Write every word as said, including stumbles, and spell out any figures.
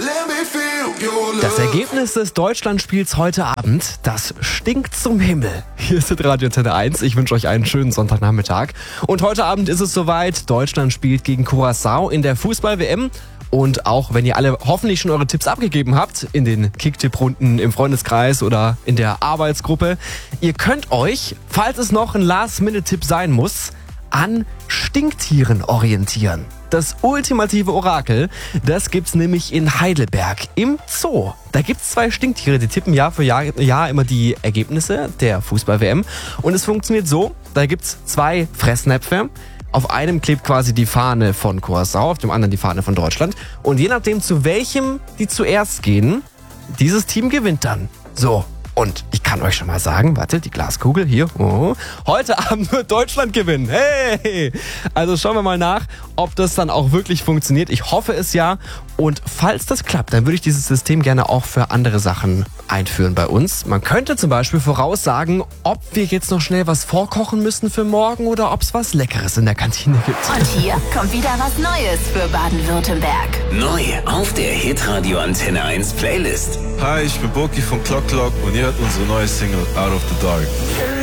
Das Ergebnis des Deutschlandspiels heute Abend, das stinkt zum Himmel. Hier ist Radio Antenne eins. Ich wünsche euch einen schönen Sonntagnachmittag. Und heute Abend ist es soweit. Deutschland spielt gegen Curaçao in der Fußball-W M. Und auch wenn ihr alle hoffentlich schon eure Tipps abgegeben habt, in den Kicktipp-Runden im Freundeskreis oder in der Arbeitsgruppe, ihr könnt euch, falls es noch ein Last-Minute-Tipp sein muss, an Stinktieren orientieren. Das ultimative Orakel, das gibt's nämlich in Heidelberg im Zoo. Da gibt's zwei Stinktiere, die tippen Jahr für Jahr, Jahr immer die Ergebnisse der Fußball-W M. Und es funktioniert so, da gibt's zwei Fressnäpfe. Auf einem klebt quasi die Fahne von Curaçao, auf dem anderen die Fahne von Deutschland. Und je nachdem, zu welchem die zuerst gehen, dieses Team gewinnt dann. So. Und ich kann euch schon mal sagen, warte, die Glaskugel hier, oh, heute Abend wird Deutschland gewinnen. Hey! Also schauen wir mal nach, ob das dann auch wirklich funktioniert. Ich hoffe es ja. Und falls das klappt, dann würde ich dieses System gerne auch für andere Sachen einführen bei uns. Man könnte zum Beispiel voraussagen, ob wir jetzt noch schnell was vorkochen müssen für morgen oder ob es was Leckeres in der Kantine gibt. Und hier kommt wieder was Neues für Baden-Württemberg. Neu auf der Hitradio Antenne eins Playlist. Hi, ich bin Boki von Clock Clock und ihr hört unsere neue Single Out of the Dark.